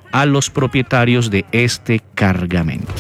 a los propietarios de este cargamento.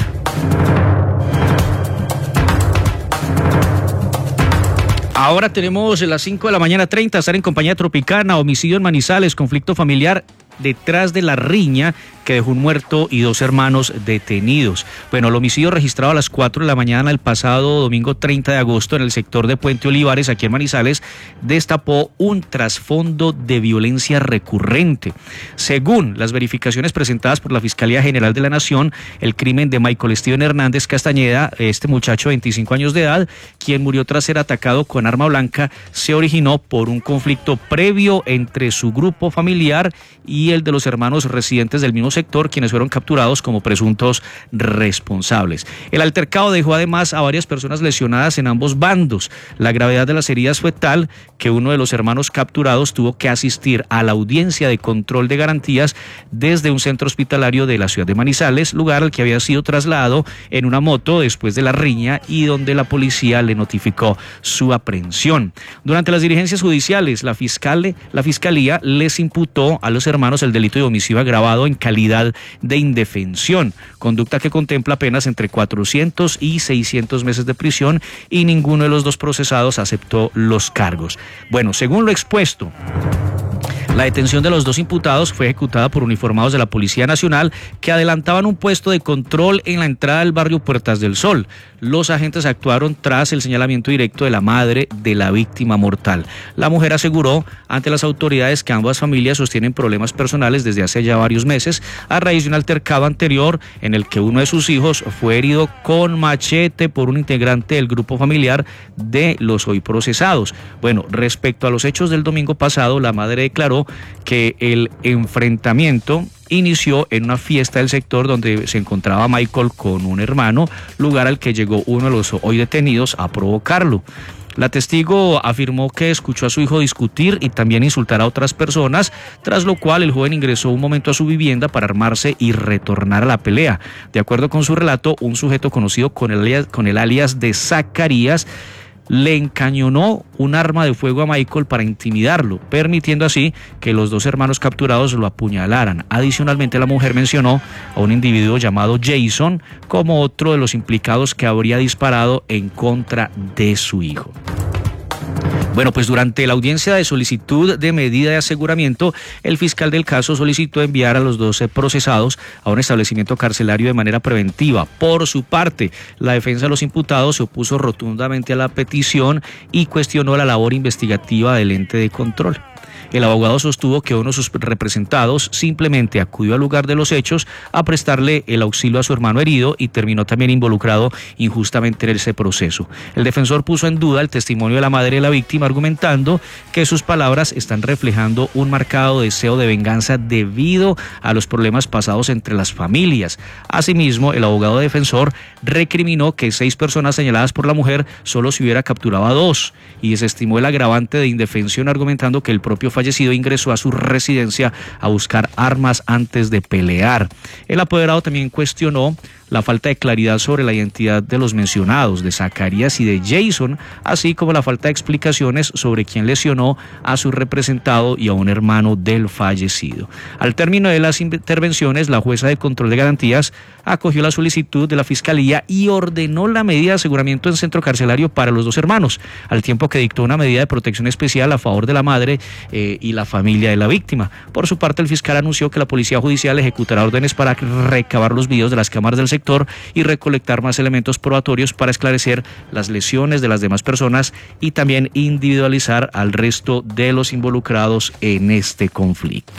Ahora tenemos las 5 de la mañana 30, estar en compañía Tropicana, homicidio en Manizales, conflicto familiar detrás de la riña que dejó un muerto y 2 hermanos detenidos. Bueno, el homicidio registrado a las 4 de la mañana el pasado domingo 30 de agosto en el sector de Puente Olivares, aquí en Manizales, destapó un trasfondo de violencia recurrente. Según las verificaciones presentadas por la Fiscalía General de la Nación, el crimen de Michael Steven Hernández Castañeda, este muchacho de 25 años de edad, quien murió tras ser atacado con arma blanca, se originó por un conflicto previo entre su grupo familiar y el de los hermanos residentes del mismo sector, quienes fueron capturados como presuntos responsables. El altercado dejó además a varias personas lesionadas en ambos bandos. La gravedad de las heridas fue tal que uno de los hermanos capturados tuvo que asistir a la audiencia de control de garantías desde un centro hospitalario de la ciudad de Manizales, lugar al que había sido trasladado en una moto después de la riña y donde la policía le notificó su aprehensión. Durante las diligencias judiciales, la fiscalía les imputó a los hermanos el delito de homicidio agravado en calidad de indefensión, conducta que contempla penas entre 400 y 600 meses de prisión, y ninguno de los dos procesados aceptó los cargos. Bueno, según lo expuesto, la detención de los 2 imputados fue ejecutada por uniformados de la Policía Nacional que adelantaban un puesto de control en la entrada del barrio Puertas del Sol. Los agentes actuaron tras el señalamiento directo de la madre de la víctima mortal. La mujer aseguró ante las autoridades que ambas familias sostienen problemas personales desde hace ya varios meses a raíz de un altercado anterior en el que uno de sus hijos fue herido con machete por un integrante del grupo familiar de los hoy procesados. Bueno, respecto a los hechos del domingo pasado, la madre declaró que el enfrentamiento inició en una fiesta del sector donde se encontraba Michael con un hermano, lugar al que llegó uno de los hoy detenidos a provocarlo. La testigo afirmó que escuchó a su hijo discutir y también insultar a otras personas, tras lo cual el joven ingresó un momento a su vivienda para armarse y retornar a la pelea. De acuerdo con su relato, un sujeto conocido con el alias de Zacarías le encañonó un arma de fuego a Michael para intimidarlo, permitiendo así que los 2 hermanos capturados lo apuñalaran. Adicionalmente, la mujer mencionó a un individuo llamado Jason como otro de los implicados que habría disparado en contra de su hijo. Bueno, pues durante la audiencia de solicitud de medida de aseguramiento, el fiscal del caso solicitó enviar a los 12 procesados a un establecimiento carcelario de manera preventiva. Por su parte, la defensa de los imputados se opuso rotundamente a la petición y cuestionó la labor investigativa del ente de control. El abogado sostuvo que uno de sus representados simplemente acudió al lugar de los hechos a prestarle el auxilio a su hermano herido y terminó también involucrado injustamente en ese proceso. El defensor puso en duda el testimonio de la madre de la víctima, argumentando que sus palabras están reflejando un marcado deseo de venganza debido a los problemas pasados entre las familias. Asimismo, el abogado defensor recriminó que 6 personas señaladas por la mujer solo se hubiera capturado a 2 y desestimó el agravante de indefensión, argumentando que el propio fallecido ingresó a su residencia a buscar armas antes de pelear. El apoderado también cuestionó la falta de claridad sobre la identidad de los mencionados, de Zacarías y de Jason, así como la falta de explicaciones sobre quién lesionó a su representado y a un hermano del fallecido. Al término de las intervenciones, la jueza de control de garantías acogió la solicitud de la Fiscalía y ordenó la medida de aseguramiento en centro carcelario para los 2 hermanos, al tiempo que dictó una medida de protección especial a favor de la madre y la familia de la víctima. Por su parte, el fiscal anunció que la Policía Judicial ejecutará órdenes para recabar los videos de las cámaras del sector y recolectar más elementos probatorios para esclarecer las lesiones de las demás personas y también individualizar al resto de los involucrados en este conflicto.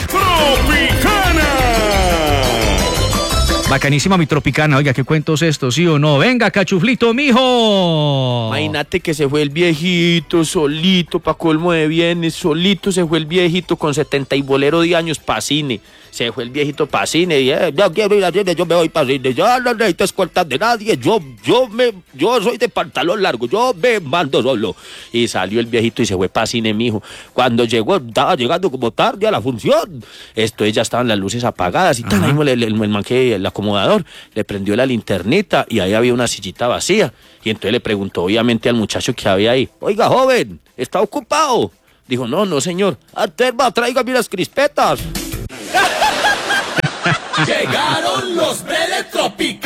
Bacanísima mi Tropicana, oiga, ¿qué cuentos estos, sí o no? Venga, cachuflito, mijo. Imagínate que se fue el viejito solito, pa' colmo de bienes, solito se fue el viejito con 70 y bolero de años pa' cine. Se fue el viejito pa' cine y yo quiero ir a cine, yo me voy pa' cine, yo no necesito escoltas de nadie, yo soy de pantalón largo, yo me mando solo. Y salió el viejito y se fue pa' cine, mijo. Cuando llegó, estaba llegando como tarde a la función. Ya estaban las luces apagadas y tal, mismo el man que el acomodador le prendió la linternita y ahí había una sillita vacía. Y entonces le preguntó obviamente al muchacho que había ahí: oiga, joven, ¿está ocupado? Dijo: no, señor. Aterba, tráigame las crispetas. Llegaron los breves tropicales.